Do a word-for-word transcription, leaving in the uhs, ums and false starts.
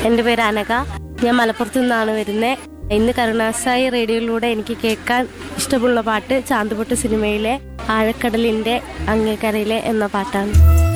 എൻ്റെ പേര് അനഘ. ഞാൻ മലപ്പുറത്തു നിന്നാണ് വരുന്നത്. ഇന്ന് കരുണാസായി റേഡിയോയിലൂടെ എനിക്ക് കേൾക്കാൻ ഇഷ്ടമുള്ള പാട്ട് ചാന്തുപൊട്ട് സിനിമയിലെ ആഴക്കടലിൻ്റെ അങ്ങേക്കരയിലെ എന്ന പാട്ടാണ്.